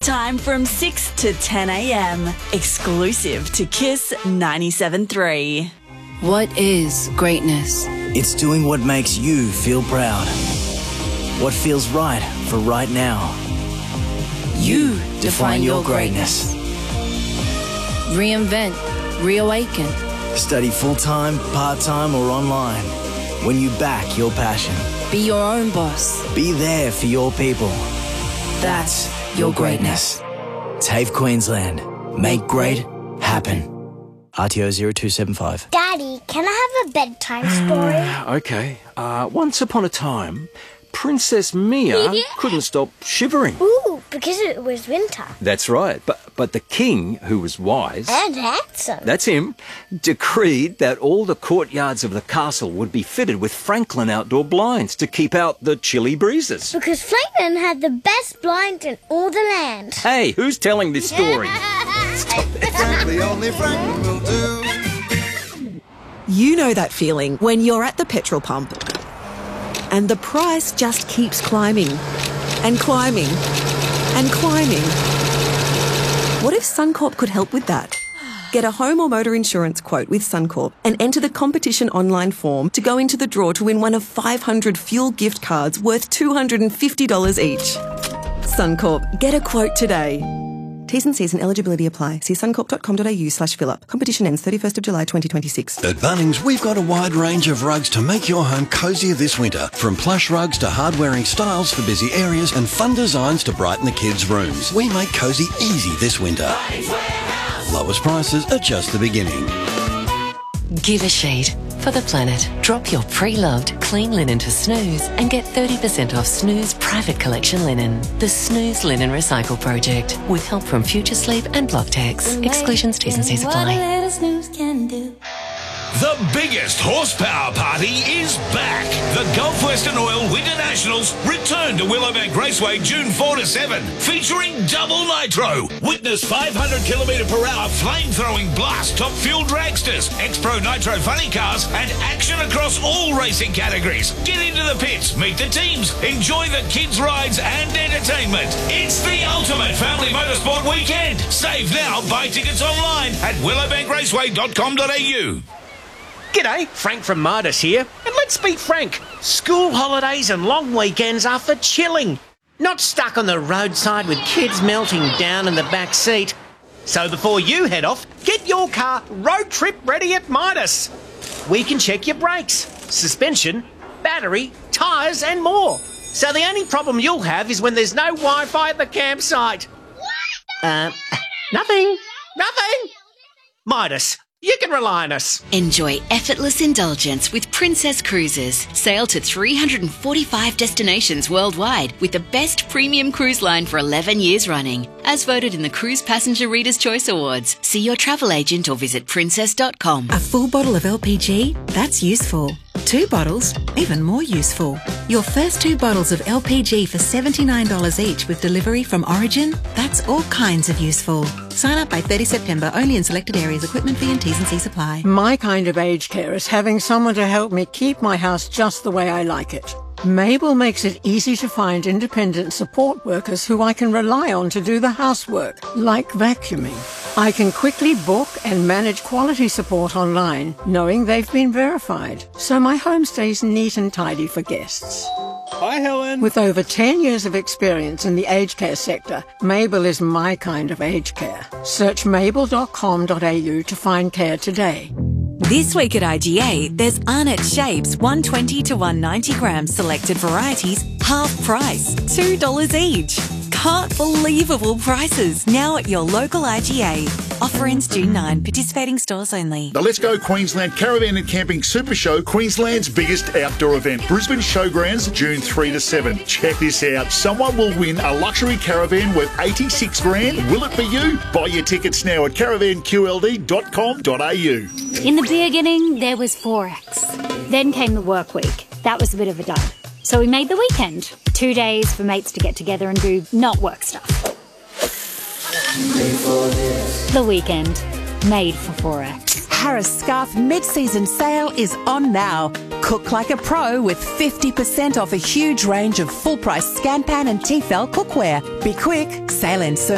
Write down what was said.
Time from 6 to 10 a.m. Exclusive to Kiss 97.3. What is greatness? It's doing what makes you feel proud. What feels right for right now. You define your greatness. Reinvent. Reawaken. Study full-time, part-time or online. When you back your passion. Be your own boss. Be there for your people. That's your greatness. TAFE Queensland. Make great happen. RTO 0275. Daddy, can I have a bedtime story? Okay. Once upon a time, Princess Mia couldn't stop shivering. Ooh, because it was winter. That's right. But the king, who was wise... And handsome. That's him, decreed that all the courtyards of the castle would be fitted with Franklin outdoor blinds to keep out the chilly breezes. Because Franklin had the best blinds in all the land. Hey, who's telling this story? Frankly, only Franklin will do. You know that feeling when you're at the petrol pump and the price just keeps climbing and climbing and climbing. What if Suncorp could help with that? Get a home or motor insurance quote with Suncorp and enter the competition online form to go into the draw to win one of 500 fuel gift cards worth $250 each. Suncorp, get a quote today. T's and C's and eligibility apply. See suncorp.com.au/fill-up. Competition ends 31st of July 2026. At Bunnings, we've got a wide range of rugs to make your home cosier this winter. From plush rugs to hard-wearing styles for busy areas and fun designs to brighten the kids' rooms. We make cosy easy this winter. Lowest prices are just the beginning. Give a sheet for the planet. Drop your pre-loved clean linen to Snooze and get 30% off Snooze private collection linen. The Snooze Linen Recycle Project with help from Future Sleep and Blocktex. Exclusions, T's and C's apply. The biggest horsepower party is back. The Gulf Western Oil Winter Nationals return to Willowbank Raceway June 4 to 7, featuring double nitro. Witness 500 km/h flame-throwing blast top fuel dragsters, X-Pro Nitro funny cars, and action across all racing categories. Get into the pits, meet the teams, enjoy the kids' rides and entertainment. It's the ultimate family motorsport weekend. Save now, buy tickets online at willowbankraceway.com.au. G'day, Frank from Midas here. And let's be frank, school holidays and long weekends are for chilling, not stuck on the roadside with kids melting down in the back seat. So before you head off, get your car road trip ready at Midas. We can check your brakes, suspension, battery, tyres and more. So the only problem you'll have is when there's no Wi-Fi at the campsite. Nothing. Midas. You can rely on us. Enjoy effortless indulgence with Princess Cruises. Sail to 345 destinations worldwide with the best premium cruise line for 11 years running. As voted in the Cruise Passenger Reader's Choice Awards. See your travel agent or visit princess.com. A full bottle of LPG? That's useful. 2 bottles? Even more useful. Your first 2 bottles of LPG for $79 each with delivery from Origin? That's all kinds of useful. Sign up by 30 September, only in selected areas. Equipment fee and T's and C's apply. My kind of aged care is having someone to help me keep my house just the way I like it. Mabel makes it easy to find independent support workers who I can rely on to do the housework, like vacuuming. I can quickly book and manage quality support online, knowing they've been verified, so my home stays neat and tidy for guests. Hi, Helen. With over 10 years of experience in the aged care sector, Mabel is my kind of aged care. Search mabel.com.au to find care today. This week at IGA, there's Arnott Shapes 120 to 190 grams selected varieties, half price, $2 each. Can't believable prices now at your local IGA. Offer ends June 9, participating stores only. The Let's Go Queensland Caravan and Camping Super Show, Queensland's biggest outdoor event. Brisbane Showgrounds, June 3 to 7. Check this out. Someone will win a luxury caravan worth 86 grand. Will it be you? Buy your tickets now at caravanqld.com.au. In the beginning, there was Forex. Then came the work week. That was a bit of a dud. So we made the weekend. 2 days for mates to get together and do not work stuff. The weekend. Made for Forex. Harris Scarf mid-season sale is on now. Cook like a pro with 50% off a huge range of full-price Scanpan and Tefal cookware. Be quick, sale ends soon.